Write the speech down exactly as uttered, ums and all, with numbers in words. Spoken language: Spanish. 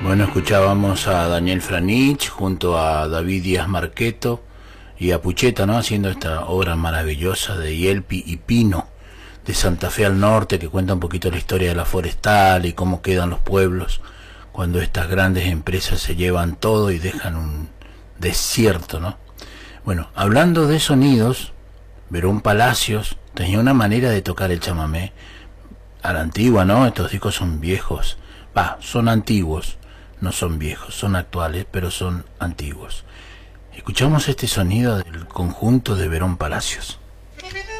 Bueno, escuchábamos a Daniel Franich junto a David Díaz Marqueto y a Pucheta, ¿no? Haciendo esta obra maravillosa de Yelpi y Pino, de Santa Fe al norte, que cuenta un poquito la historia de la forestal y cómo quedan los pueblos cuando estas grandes empresas se llevan todo y dejan un desierto, ¿no? Bueno, hablando de sonidos, Verón Palacios tenía una manera de tocar el chamamé a la antigua, ¿no? Estos discos son viejos, va, son antiguos, no son viejos, son actuales, pero son antiguos. Escuchamos este sonido del conjunto de Verón Palacios.